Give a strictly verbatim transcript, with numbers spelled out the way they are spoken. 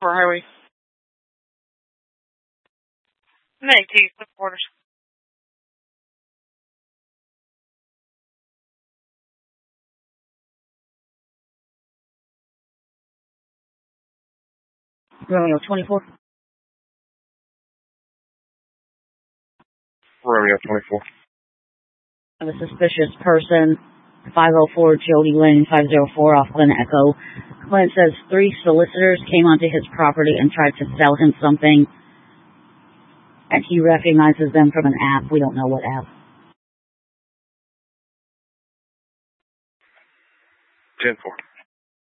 For highway. Night two, the quarters. Romeo twenty-four. Romeo twenty-four. Of a suspicious person, five oh four Jody Lane, five oh four off Glen Echo. Clint says three solicitors came onto his property and tried to sell him something, and he recognizes them from an app. We don't know what app. ten four.